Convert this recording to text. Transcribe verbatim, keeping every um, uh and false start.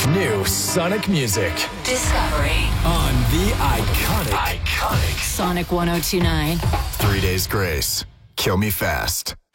new Sonic music. Discovery. On the iconic, Iconic. Sonic one oh two nine. Three Days Grace. Kill Me Fast.